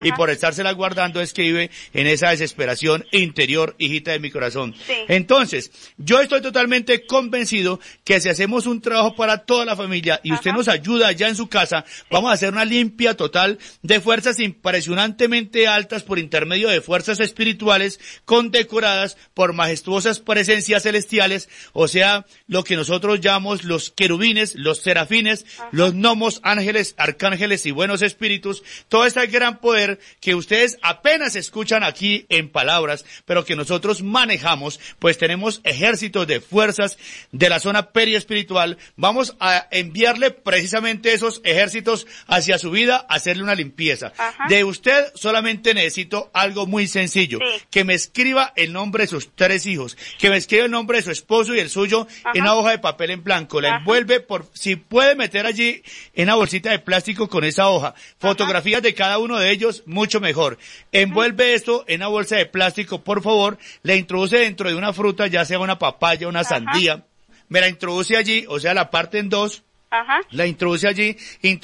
y por estársela guardando es que vive en esa desesperación interior, hijita de mi corazón. Sí. Entonces, yo estoy totalmente convencido que si hacemos un trabajo para toda la familia y usted nos ayuda allá en su casa, vamos a hacer una limpia total de fuerzas impresionantemente altas por intermedio de fuerzas espirituales condecoradas por majestuosas presencias celestiales, o sea, lo que nosotros llamamos los querubines, los serafines, los gnomos, ángeles, arcángeles y buenos espíritus, todo este gran poder que ustedes apenas escuchan aquí en palabras, pero que nosotros manejamos, pues tenemos ejércitos de fuerzas de la zona periespiritual. Vamos a enviarle precisamente esos ejércitos hacia su vida, a hacerle una limpieza. De usted solamente necesito algo muy sencillo, que me escriba el nombre de sus 3 hijos, que me escriba el nombre de su esposo y el suyo en una hoja de papel en blanco, la envuelve si puede meter allí en una bolsita de plástico con esa hoja, fotografías de cada uno de ellos, mucho mejor. Envuelve esto en una bolsa de plástico, por favor, la introduce dentro de una fruta, ya sea una papaya, una sandía, me la introduce allí, o sea, la parte en 2, la introduce allí,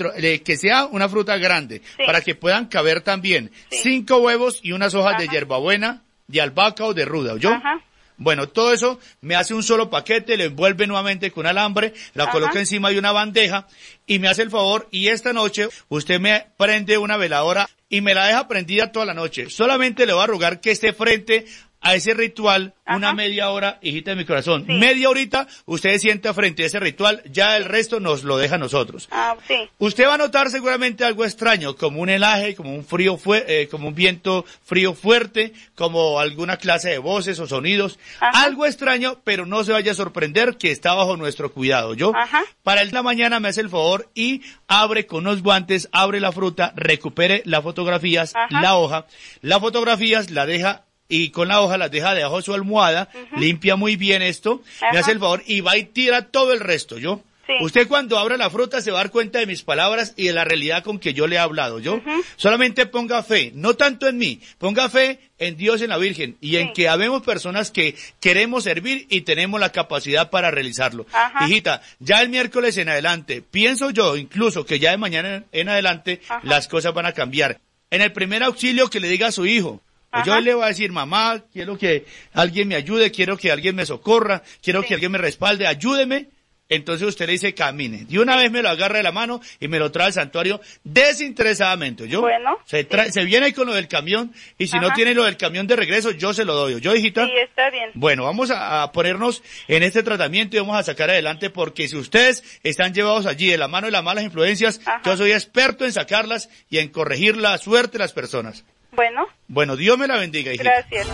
que sea una fruta grande, para que puedan caber también 5 huevos y unas hojas de hierbabuena, de albahaca o de ruda, ¿oyó? Bueno, todo eso me hace un solo paquete, lo envuelve nuevamente con alambre, la coloca encima de una bandeja y me hace el favor, y esta noche usted me prende una veladora y me la deja prendida toda la noche. Solamente le voy a rogar que esté frente a ese ritual una media hora, hijita de mi corazón. Media horita usted se sienta frente a ese ritual, ya el resto nos lo deja a nosotros. Usted va a notar seguramente algo extraño, como un helaje, como un frío como un viento frío fuerte, como alguna clase de voces o sonidos, algo extraño, pero no se vaya a sorprender que está bajo nuestro cuidado. Para la mañana me hace el favor y abre con unos guantes, abre la fruta, recupere las fotografías, la hoja, las fotografías la deja y con la hoja las deja debajo de su almohada, limpia muy bien esto, me hace el favor y va y tira todo el resto, ¿yo? Usted cuando abra la fruta se va a dar cuenta de mis palabras y de la realidad con que yo le he hablado, ¿yo? Solamente ponga fe, no tanto en mí, ponga fe en Dios, en la Virgen, y en que habemos personas que queremos servir y tenemos la capacidad para realizarlo. Hijita, ya el miércoles en adelante, pienso yo incluso que ya de mañana en adelante las cosas van a cambiar. En el primer auxilio que le diga a su hijo, yo le voy a decir, mamá, quiero que alguien me ayude, quiero que alguien me socorra, quiero que alguien me respalde, ayúdeme. Entonces usted le dice, camine. De una vez me lo agarra de la mano y me lo trae al santuario desinteresadamente. Yo se viene con lo del camión y si no tiene lo del camión de regreso, yo se lo doy. ¿Yo, hijita? Sí, está bien. Bueno, vamos a ponernos en este tratamiento y vamos a sacar adelante, porque si ustedes están llevados allí de la mano de las malas influencias, yo soy experto en sacarlas y en corregir la suerte de las personas. Bueno, Dios me la bendiga, hijita. Gracias.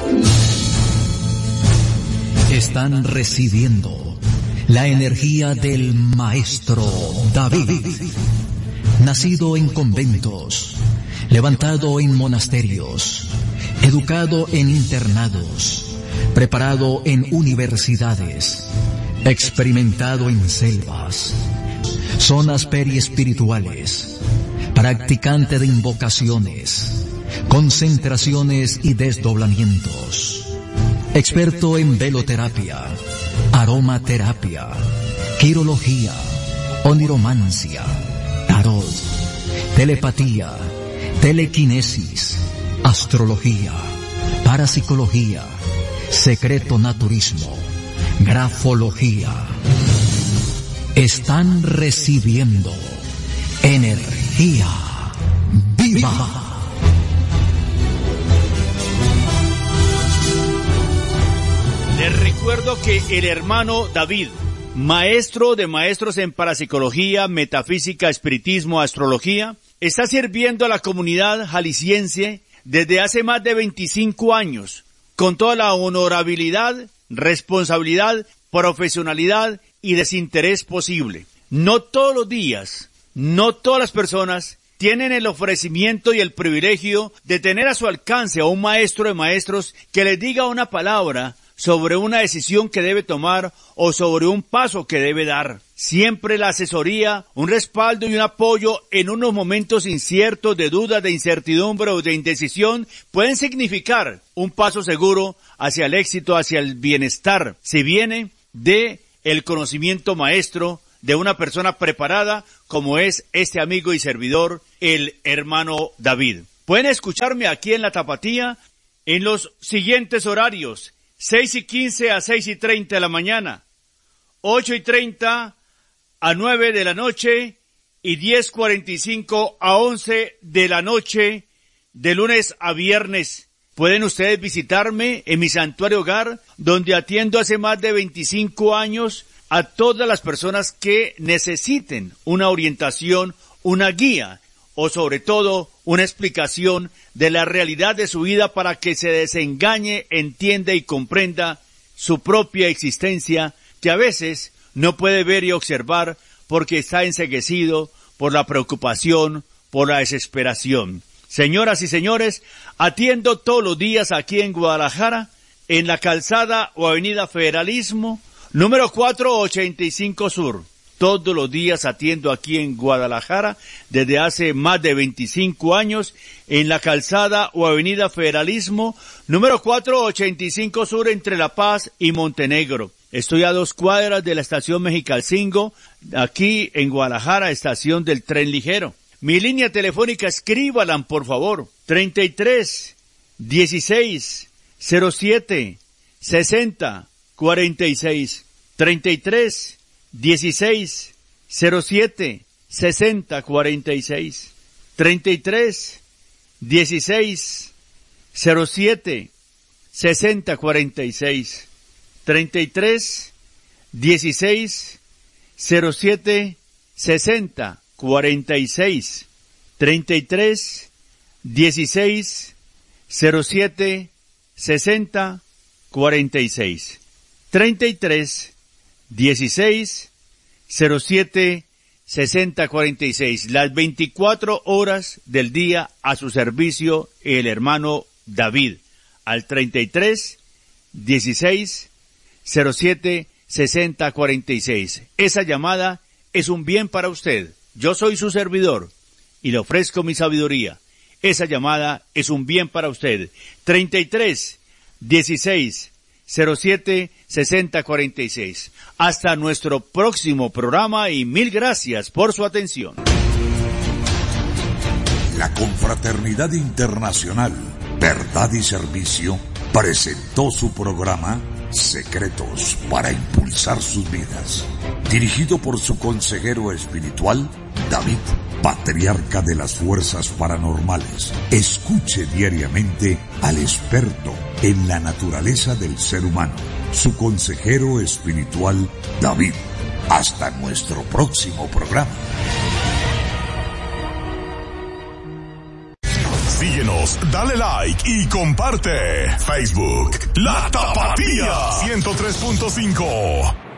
Están recibiendo la energía del maestro David, nacido en conventos, levantado en monasterios, educado en internados, preparado en universidades, experimentado en selvas, zonas periespirituales, practicante de invocaciones, concentraciones y desdoblamientos, experto en veloterapia, aromaterapia, quirología, oniromancia, tarot, telepatía, telequinesis, astrología, parapsicología, secreto naturismo, grafología. Están recibiendo energía viva. Les recuerdo que el hermano David, maestro de maestros en parapsicología, metafísica, espiritismo, astrología, está sirviendo a la comunidad jalisciense desde hace más de 25 años, con toda la honorabilidad, responsabilidad, profesionalidad y desinterés posible. No todos los días, no todas las personas tienen el ofrecimiento y el privilegio de tener a su alcance a un maestro de maestros que les diga una palabra sobre una decisión que debe tomar o sobre un paso que debe dar. Siempre la asesoría, un respaldo y un apoyo en unos momentos inciertos de duda, de incertidumbre o de indecisión pueden significar un paso seguro hacia el éxito, hacia el bienestar, si viene de el conocimiento maestro de una persona preparada como es este amigo y servidor, el hermano David. Pueden escucharme aquí en La Tapatía en los siguientes horarios: 6:15 a 6:30 de la mañana, 8:30 a 9 de la noche y 10:45 a 11 de la noche, de lunes a viernes. Pueden ustedes visitarme en mi santuario hogar, donde atiendo hace más de 25 años a todas las personas que necesiten una orientación, una guía o sobre todo una explicación de la realidad de su vida para que se desengañe, entienda y comprenda su propia existencia, que a veces no puede ver y observar porque está enceguecido por la preocupación, por la desesperación. Señoras y señores, atiendo todos los días aquí en Guadalajara, en la calzada o avenida Federalismo, número 485 Sur. Todos los días atiendo aquí en Guadalajara, desde hace más de 25 años, en la calzada o avenida Federalismo, número 485 Sur, entre La Paz y Montenegro. Estoy a 2 cuadras de la estación Mexicalcingo, aquí en Guadalajara, estación del tren ligero. Mi línea telefónica, escríbalan por favor, 33 16 07 60 46, 33 16 07 60 46, 33 16 07 60 46, 33 16 07 60 46, 33 16 07 60 46, 33 16 07 60 46. Las 24 horas del día a su servicio, el hermano David, al 33 16 07 60 46. Esa llamada es un bien para usted. Yo soy su servidor y le ofrezco mi sabiduría. Esa llamada es un bien para usted. 33 16 07 60 46. Hasta nuestro próximo programa y mil gracias por su atención. La Confraternidad Internacional Verdad y Servicio presentó su programa Secretos para Impulsar Sus Vidas, dirigido por su consejero espiritual, David, patriarca de las fuerzas paranormales. Escuche diariamente al experto en la naturaleza del ser humano, su consejero espiritual, David. Hasta nuestro próximo programa. Síguenos, dale like y comparte. Facebook, La Tapatía 103.5.